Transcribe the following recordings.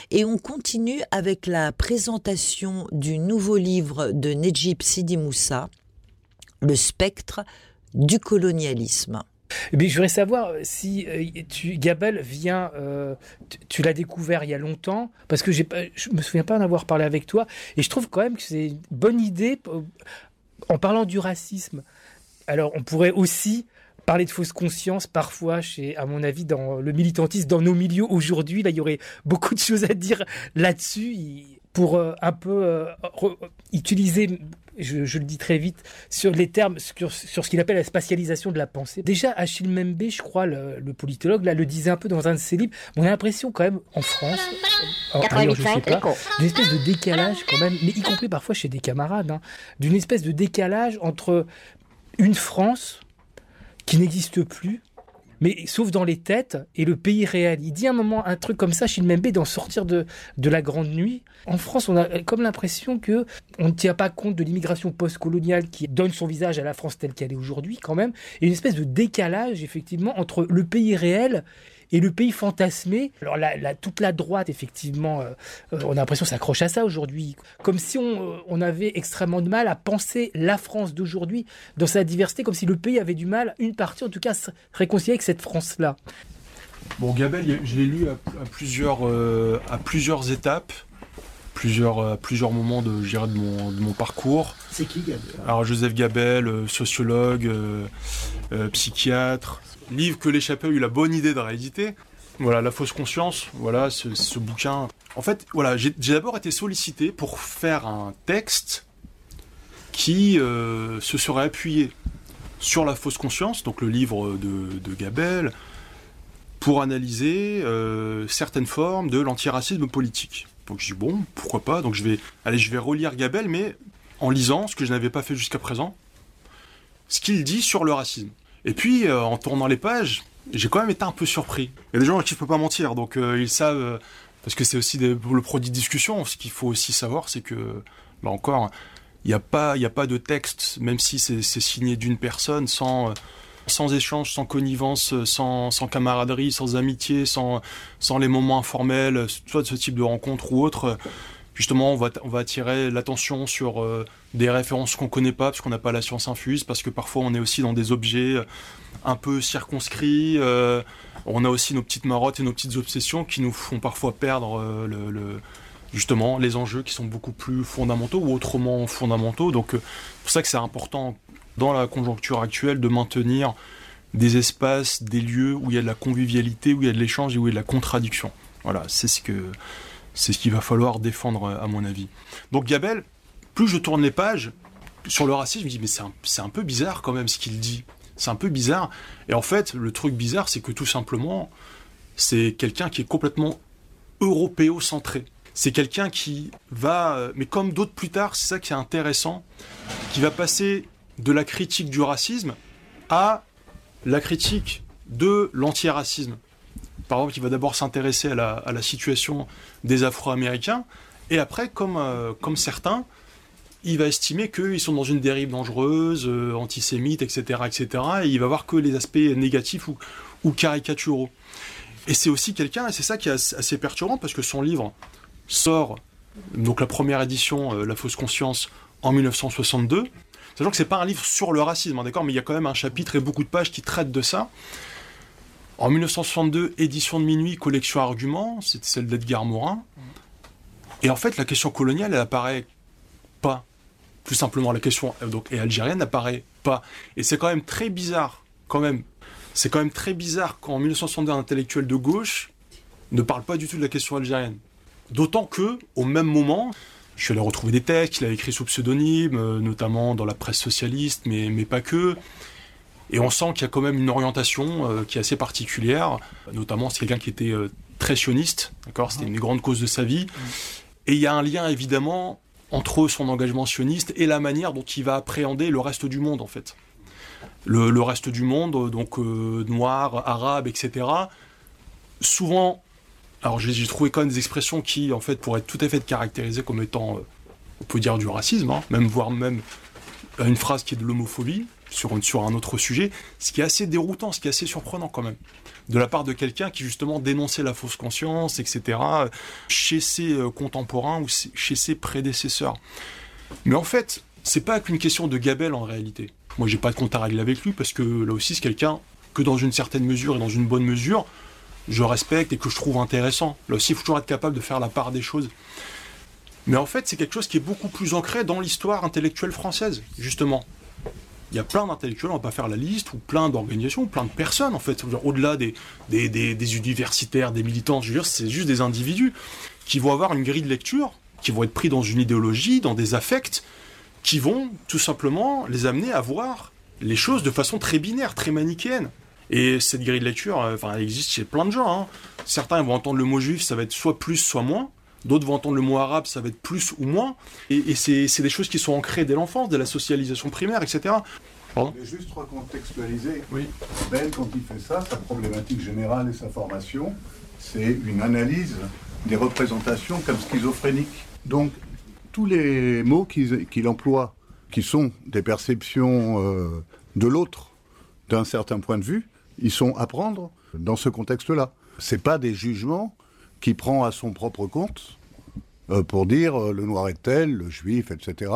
Et on continue avec la présentation du nouveau livre de Nedjib Sidi Moussa, Le spectre du colonialisme. Mais je voudrais savoir si Gabel vient, tu l'as découvert il y a longtemps, parce que je me souviens pas en avoir parlé avec toi, et je trouve quand même que c'est une bonne idée, en parlant du racisme. Alors on pourrait aussi parler de fausse conscience parfois, à mon avis, dans le militantisme, dans nos milieux aujourd'hui, là il y aurait beaucoup de choses à dire là-dessus, pour un peu utiliser... Je le dis très vite, sur les termes, sur ce qu'il appelle la spatialisation de la pensée. Déjà, Achille Mbembe, je crois, le politologue, là, le disait un peu dans un de ses livres. On a l'impression quand même, en France, ailleurs, je sais pas, d'une espèce de décalage quand même, mais y compris parfois chez des camarades, d'une espèce de décalage entre une France qui n'existe plus, mais sauf dans les têtes, et le pays réel. Il dit à un moment un truc comme ça, Achille Mbembe, d'en sortir de la grande nuit. En France, on a comme l'impression que on ne tient pas compte de l'immigration post-coloniale qui donne son visage à la France telle qu'elle est aujourd'hui, quand même, et une espèce de décalage, effectivement, entre le pays réel et le pays fantasmé. Alors toute la droite, effectivement, on a l'impression que ça accroche à ça aujourd'hui. Comme si on avait extrêmement de mal à penser la France d'aujourd'hui dans sa diversité, comme si le pays avait du mal, une partie en tout cas, à se réconcilier avec cette France-là. Bon, Gabel, je l'ai lu à plusieurs étapes, plusieurs moments de mon parcours. C'est qui, Gabel ? Alors, Joseph Gabel, sociologue, psychiatre. Livre que l'échappée a eu la bonne idée de rééditer. Voilà, La fausse conscience, voilà, ce bouquin. En fait, voilà, j'ai d'abord été sollicité pour faire un texte qui se serait appuyé sur La fausse conscience, donc le livre de Gabel, pour analyser certaines formes de l'antiracisme politique. Donc je dis bon, pourquoi pas, donc je vais relire Gabel, mais en lisant ce que je n'avais pas fait jusqu'à présent, ce qu'il dit sur le racisme. Et puis, en tournant les pages, j'ai quand même été un peu surpris. Il y a des gens à qui je ne peux pas mentir, donc ils savent, parce que c'est aussi le produit de discussion. Ce qu'il faut aussi savoir, c'est que, là encore, il n'y a pas de texte, même si c'est signé d'une personne, sans échange, sans connivence, sans camaraderie, sans amitié, sans les moments informels, soit de ce type de rencontre ou autre. Justement, on va attirer l'attention sur des références qu'on ne connaît pas, parce qu'on n'a pas la science infuse, parce que parfois on est aussi dans des objets un peu circonscrits. On a aussi nos petites marottes et nos petites obsessions qui nous font parfois perdre justement les enjeux qui sont beaucoup plus fondamentaux ou autrement fondamentaux. Donc c'est pour ça que c'est important dans la conjoncture actuelle de maintenir des espaces, des lieux où il y a de la convivialité, où il y a de l'échange et où il y a de la contradiction. Voilà, c'est ce qu'il va falloir défendre, à mon avis. Donc Gabel, plus je tourne les pages sur le racisme, je me dis mais c'est un peu bizarre quand même ce qu'il dit. C'est un peu bizarre. Et en fait, le truc bizarre, c'est que tout simplement, c'est quelqu'un qui est complètement européocentré. C'est quelqu'un qui va, mais comme d'autres plus tard, c'est ça qui est intéressant, qui va passer de la critique du racisme à la critique de l'antiracisme. Par exemple, il va d'abord s'intéresser à la situation des Afro-Américains, et après, comme certains, il va estimer qu'ils sont dans une dérive dangereuse, antisémite, etc., etc., et il va voir que les aspects négatifs ou caricaturaux. Et c'est aussi quelqu'un, et c'est ça qui est assez perturbant, parce que son livre sort, donc la première édition, La fausse conscience, en 1962, sachant que c'est pas un livre sur le racisme, d'accord, mais il y a quand même un chapitre et beaucoup de pages qui traitent de ça. En 1962, édition de minuit, collection Arguments, c'était celle d'Edgar Morin. Et en fait, la question coloniale, elle apparaît pas. Tout simplement, la question et algérienne n'apparaît pas. Et c'est quand même très bizarre, c'est quand même très bizarre qu'en 1962, un intellectuel de gauche ne parle pas du tout de la question algérienne. D'autant que, au même moment, je suis allé retrouver des textes qu'il a écrits sous pseudonyme, notamment dans la presse socialiste, mais pas que. Et on sent qu'il y a quand même une orientation qui est assez particulière. Notamment, c'est quelqu'un qui était très sioniste, d'accord, c'était une grande cause de sa vie. Et il y a un lien, évidemment, entre son engagement sioniste et la manière dont il va appréhender le reste du monde, en fait. Le reste du monde, donc noir, arabe, etc. Souvent, alors j'ai trouvé quand même des expressions qui, en fait, pourraient tout à fait être caractérisées comme étant, on peut dire, du racisme, voire même une phrase qui est de l'homophobie. sur un autre sujet, ce qui est assez déroutant, ce qui est assez surprenant quand même, de la part de quelqu'un qui justement dénonçait la fausse conscience, etc., chez ses contemporains ou chez ses prédécesseurs. Mais en fait, c'est pas qu'une question de Gabel en réalité. Moi, j'ai pas de compte à régler avec lui parce que là aussi, c'est quelqu'un que dans une certaine mesure et dans une bonne mesure, je respecte et que je trouve intéressant. Là aussi, il faut toujours être capable de faire la part des choses. Mais en fait, c'est quelque chose qui est beaucoup plus ancré dans l'histoire intellectuelle française, justement. Il y a plein d'intellectuels, on va pas faire la liste, ou plein d'organisations, ou plein de personnes, en fait. Au-delà des universitaires, des militants, je veux dire, c'est juste des individus qui vont avoir une grille de lecture, qui vont être pris dans une idéologie, dans des affects, qui vont tout simplement les amener à voir les choses de façon très binaire, très manichéenne. Et cette grille de lecture, elle existe chez plein de gens. Hein. Certains vont entendre le mot juif, ça va être soit plus, soit moins. D'autres vont entendre le mot arabe, ça va être plus ou moins. Et c'est des choses qui sont ancrées dès l'enfance, dès la socialisation primaire, etc. Pardon ? Je vais juste recontextualiser. Oui. Ben, quand il fait ça, sa problématique générale et sa formation, c'est une analyse des représentations comme schizophréniques. Donc, tous les mots qu'il emploie, qui sont des perceptions de l'autre, d'un certain point de vue, ils sont à prendre dans ce contexte-là. C'est pas des jugements qu'il prend à son propre compte pour dire le noir est tel, le juif, etc.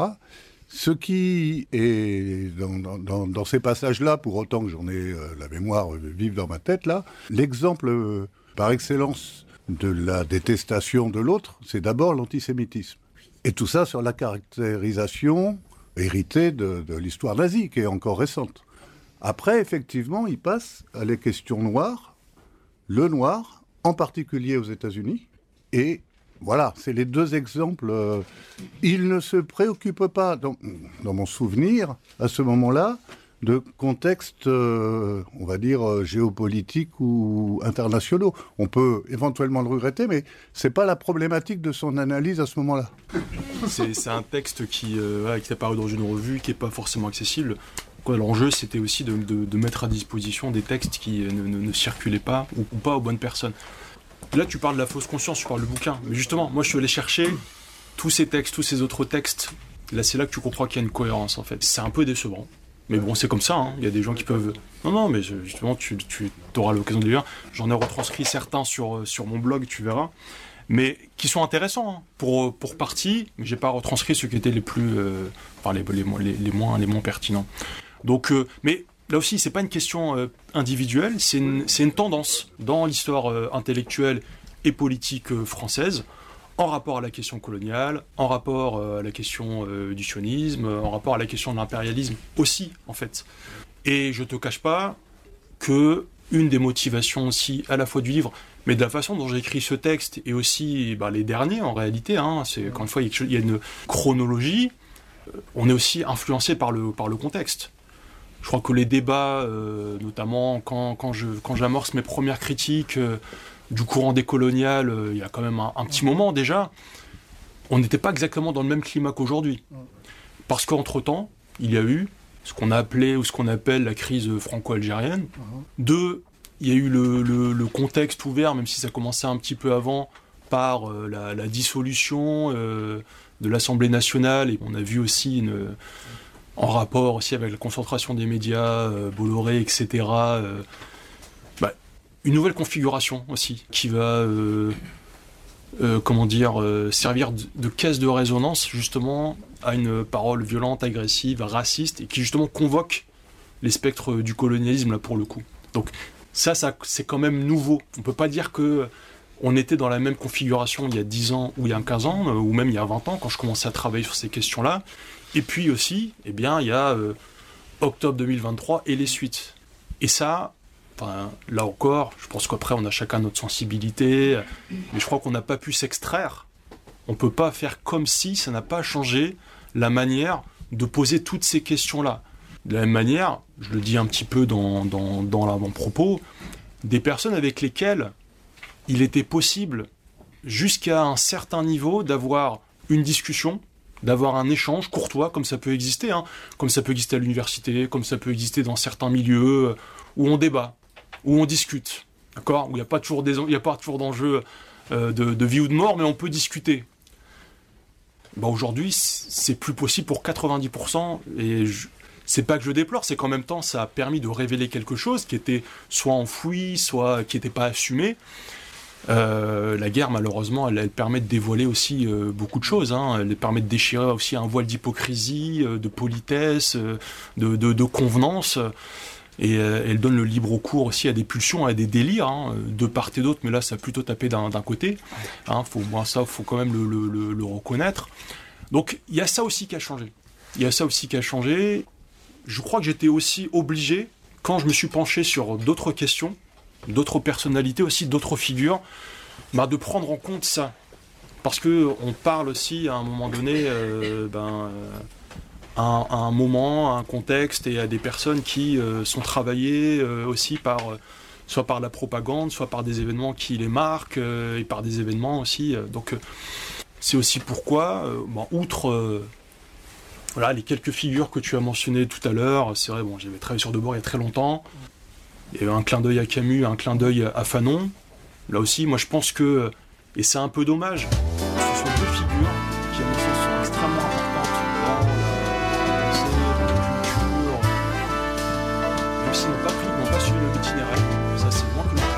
Ce qui est dans ces passages-là, pour autant que j'en ai la mémoire vive dans ma tête, là, l'exemple par excellence de la détestation de l'autre, c'est d'abord l'antisémitisme. Et tout ça sur la caractérisation héritée de l'histoire nazie, qui est encore récente. Après, effectivement, il passe à les questions noires, le noir, en particulier aux États-Unis. Et voilà, c'est les deux exemples. Il ne se préoccupe pas, dans mon souvenir, à ce moment-là, de contextes, on va dire, géopolitiques ou internationaux. On peut éventuellement le regretter, mais c'est pas la problématique de son analyse à ce moment-là. C'est un texte qui est apparu dans une revue, qui n'est pas forcément accessible. L'enjeu, c'était aussi de mettre à disposition des textes qui ne circulaient pas ou pas aux bonnes personnes. Là, tu parles de la fausse conscience, tu parles du bouquin. Mais justement, moi, je suis allé chercher tous ces textes, tous ces autres textes. Là, c'est là que tu comprends qu'il y a une cohérence, en fait. C'est un peu décevant. Mais bon, c'est comme ça, hein. Il y a des gens qui peuvent... Non, mais justement, tu auras l'occasion de lire. J'en ai retranscrit certains sur mon blog, tu verras. Mais qui sont intéressants, hein, pour partie. Mais j'ai pas retranscrit ceux qui étaient les plus... les moins pertinents. Donc, mais là aussi, c'est pas une question individuelle, c'est une tendance dans l'histoire intellectuelle et politique française, en rapport à la question coloniale, en rapport à la question du sionisme, en rapport à la question de l'impérialisme aussi, en fait. Et je te cache pas que une des motivations aussi, à la fois du livre, mais de la façon dont j'ai écrit ce texte, et aussi les derniers, en réalité, hein, c'est, encore une fois, il y a une chronologie, on est aussi influencé par le contexte. Je crois que les débats, notamment quand j'amorce mes premières critiques du courant décolonial, il y a quand même un petit moment déjà, on n'était pas exactement dans le même climat qu'aujourd'hui. Parce qu'entre-temps, il y a eu ce qu'on a appelé ou ce qu'on appelle la crise franco-algérienne. Deux, il y a eu le contexte ouvert, même si ça commençait un petit peu avant, par la dissolution de l'Assemblée nationale. Et on a vu aussi en rapport aussi avec la concentration des médias, Bolloré, etc., une nouvelle configuration aussi, qui va servir de caisse de résonance justement à une parole violente, agressive, raciste, et qui justement convoque les spectres du colonialisme là pour le coup. Donc ça c'est quand même nouveau. On peut pas dire que on était dans la même configuration il y a 10 ans ou il y a 15 ans, ou même il y a 20 ans quand je commençais à travailler sur ces questions-là. Et puis aussi, il y a octobre 2023 et les suites. Et ça, là encore, je pense qu'après on a chacun notre sensibilité, mais je crois qu'on n'a pas pu s'extraire. On ne peut pas faire comme si ça n'a pas changé la manière de poser toutes ces questions-là. De la même manière, je le dis un petit peu dans l'avant-propos, des personnes avec lesquelles il était possible, jusqu'à un certain niveau, d'avoir une discussion, d'avoir un échange courtois, comme ça peut exister, hein, comme ça peut exister à l'université, comme ça peut exister dans certains milieux où on débat, où on discute, d'accord, où il n'y a pas toujours d'enjeu de vie ou de mort, mais on peut discuter. Aujourd'hui, c'est plus possible pour 90%, et c'est pas que je déplore, c'est qu'en même temps, ça a permis de révéler quelque chose qui était soit enfoui, soit qui n'était pas assumé. La guerre, malheureusement, elle permet de dévoiler aussi beaucoup de choses. Elle permet de déchirer aussi un voile d'hypocrisie, de politesse, de convenance. Et elle donne le libre cours aussi à des pulsions, à des délires, de part et d'autre, mais là, ça a plutôt tapé d'un côté. Faut quand même le reconnaître. Donc, il y a ça aussi qui a changé. Je crois que j'étais aussi obligé, quand je me suis penché sur d'autres questions, d'autres personnalités aussi, d'autres figures, de prendre en compte ça. Parce qu'on parle aussi, à un moment donné, à un moment, à un contexte, et à des personnes qui sont travaillées aussi soit par la propagande, soit par des événements qui les marquent, et par des événements aussi. Donc c'est aussi pourquoi, outre les quelques figures que tu as mentionnées tout à l'heure, c'est vrai, j'avais travaillé sur Debord il y a très longtemps. Il y avait un clin d'œil à Camus, un clin d'œil à Fanon. Là aussi, moi je pense que, et c'est un peu dommage, ce sont deux figures qui, à mon sens, sont extrêmement importantes dans la pensée, dans la culture, même s'ils n'ont pas suivi le même itinéraire. Ça, c'est moins que